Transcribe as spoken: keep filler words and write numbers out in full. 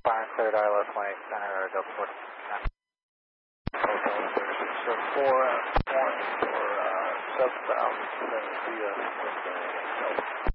Fire cleared I L S Mike Center, Delta Force. So four and one for uh, sub south, U S